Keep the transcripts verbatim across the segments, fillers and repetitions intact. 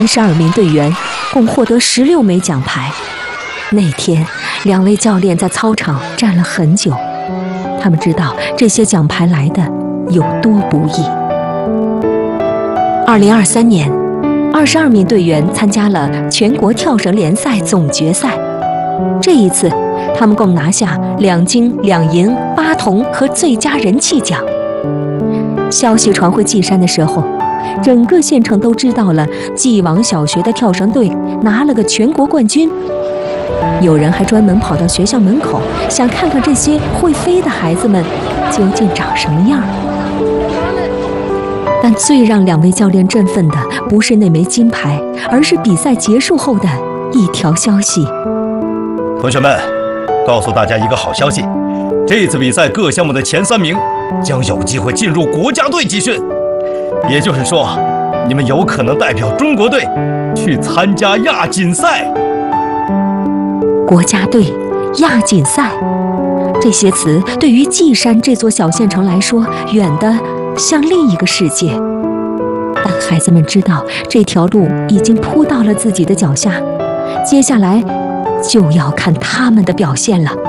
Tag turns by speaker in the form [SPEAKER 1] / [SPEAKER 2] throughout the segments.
[SPEAKER 1] 三十二名队员共获得十六枚奖牌。那天，两位教练在操场站了很久，他们知道这些奖牌来的有多不易。二零二三年，二十二名队员参加了全国跳绳联赛总决赛。这一次，他们共拿下两金、两银、八铜和最佳人气奖。消息传回稷山的时候，整个县城都知道了继王小学的跳绳队拿了个全国冠军。有人还专门跑到学校门口，想看看这些会飞的孩子们究竟长什么样。但最让两位教练振奋的不是那枚金牌，而是比赛结束后的一条消息。
[SPEAKER 2] 同学们，告诉大家一个好消息，这次比赛各项目的前三名将有机会进入国家队集训，也就是说，你们有可能代表中国队去参加亚锦赛。
[SPEAKER 1] 国家队、亚锦赛，这些词对于稷山这座小县城来说，远的像另一个世界。但孩子们知道，这条路已经铺到了自己的脚下，接下来就要看他们的表现了。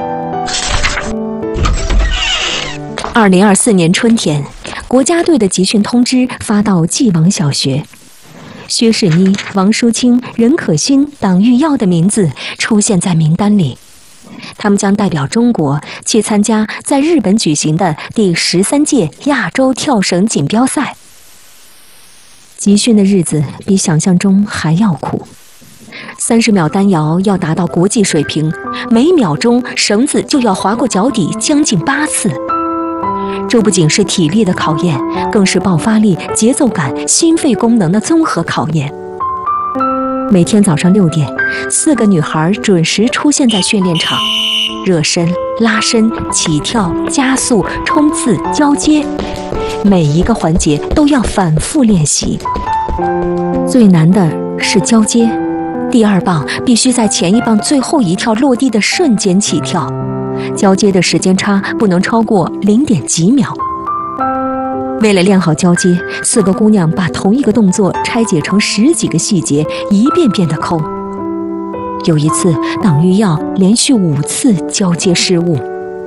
[SPEAKER 1] 二零二四年春天，国家队的集训通知发到继王小学。薛世妮、王淑清、任可欣、党玉耀的名字出现在名单里，他们将代表中国去参加在日本举行的第十三届亚洲跳绳锦标赛。集训的日子比想象中还要苦，三十秒单摇要达到国际水平，每秒钟绳子就要划过脚底将近八次。这不仅是体力的考验，更是爆发力、节奏感、心肺功能的综合考验。每天早上六点，四个女孩准时出现在训练场，热身、拉伸、起跳、加速、冲刺、交接，每一个环节都要反复练习。最难的是交接，第二棒必须在前一棒最后一跳落地的瞬间起跳。交接的时间差不能超过零点几秒。为了练好交接，四个姑娘把同一个动作拆解成十几个细节，一遍遍地抠。有一次，党玉耀连续五次交接失误。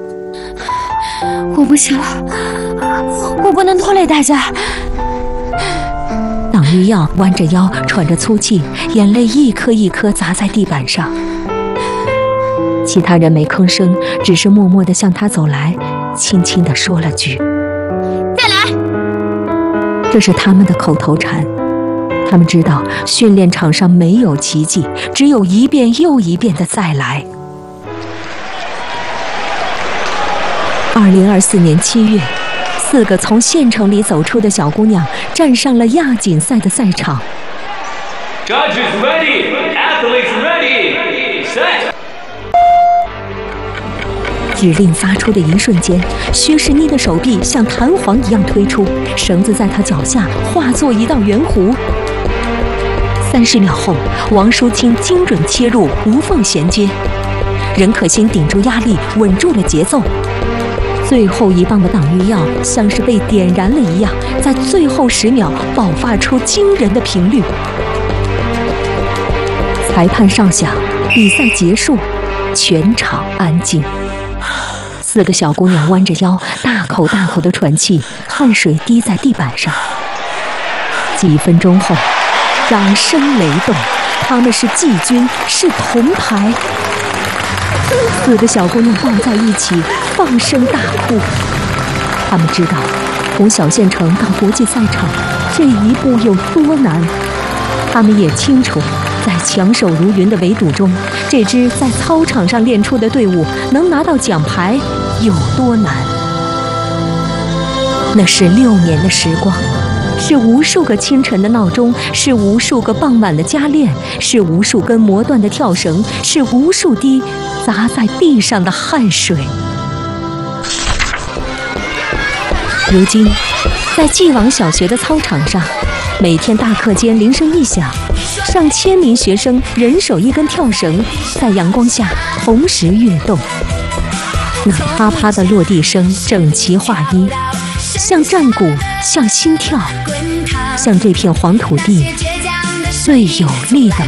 [SPEAKER 3] 我不行了，我不能拖累大家。
[SPEAKER 1] 党玉耀弯着腰，喘着粗气，眼泪一颗一颗砸在地板上。其他人没吭声，只是默默地向他走来，轻轻地说了句：“
[SPEAKER 3] 再来。”
[SPEAKER 1] 这是他们的口头禅。他们知道训练场上没有奇迹，只有一遍又一遍的再来。二零二四年七月，四个从县城里走出的小姑娘站上了亚锦赛的赛场。
[SPEAKER 4] Judges ready, athletes ready, set.
[SPEAKER 1] 指令发出的一瞬间，薛世妮的手臂像弹簧一样推出，绳子在她脚下化作一道圆弧。三十秒后，王淑清精准切入，无缝衔接。任可欣顶住压力，稳住了节奏。最后一棒的党玉耀像是被点燃了一样，在最后十秒爆发出惊人的频率。裁判哨响，比赛结束，全场安静。四个小姑娘弯着腰，大口大口地喘气，汗水滴在地板上。几分钟后，掌声雷动，她们是季军，是铜牌。四个小姑娘抱在一起，放声大哭。她们知道，从小县城到国际赛场，这一步有多难。她们也清楚，在强手如云的围堵中，这支在操场上练出的队伍能拿到奖牌有多难。那是六年的时光，是无数个清晨的闹钟，是无数个傍晚的加练，是无数根磨断的跳绳，是无数滴砸在地上的汗水。如今，在继王小学的操场上，每天大课间铃声一响，上千名学生人手一根跳绳，在阳光下同时跃动。那啪啪的落地声整齐划一，像战鼓，像心跳，像这片黄土地最有力的